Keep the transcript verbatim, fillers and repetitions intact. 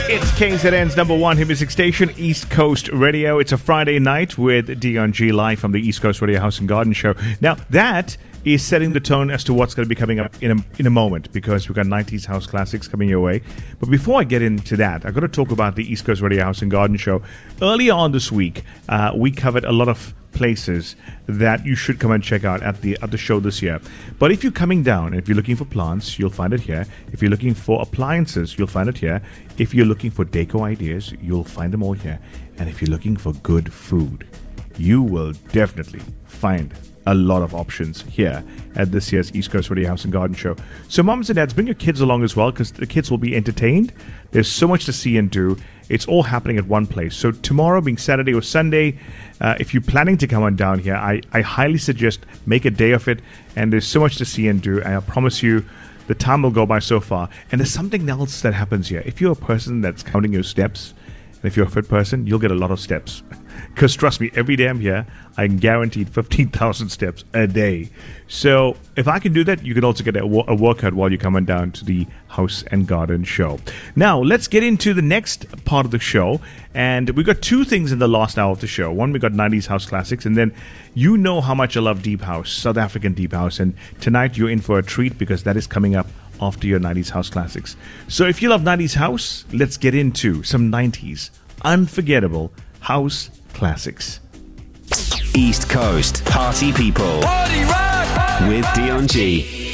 It's K Z N's number one hit music station, East Coast Radio. It's a Friday night with Dion G live from the East Coast Radio House and Garden Show. Now, that is setting the tone as to what's going to be coming up in a, in a moment, because we've got nineties house classics coming your way. But before I get into that, I've got to talk about the East Coast Radio House and Garden Show. Earlier on this week, uh, we covered a lot of places that you should come and check out at the at the show this year. But if you're coming down, if you're looking for plants, you'll find it here. If you're looking for appliances, you'll find it here. If you're looking for deco ideas, you'll find them all here. And if you're looking for good food, you will definitely find a lot of options here at this year's East Coast Radio House and Garden Show. So moms and dads, bring your kids along as well, because the kids will be entertained. There's so much to see and do. It's all happening at one place. So tomorrow, being Saturday or Sunday, uh, if you're planning to come on down here, I, I highly suggest make a day of it. And there's so much to see and do. And I promise you, the time will go by so far. And there's something else that happens here. If you're a person that's counting your steps, and if you're a fit person, you'll get a lot of steps. Because trust me, every day I'm here, I'm guaranteed fifteen thousand steps a day. So if I can do that, you can also get a, a workout while you're coming down to the House and Garden Show. Now, let's get into the next part of the show. And we got two things in the last hour of the show. One, we got nineties house classics. And then you know how much I love Deep House, South African Deep House. And tonight you're in for a treat, because that is coming up after your nineties house classics. So if you love nineties house, let's get into some nineties unforgettable house classics. East Coast Party People. Party rock! With Dion G.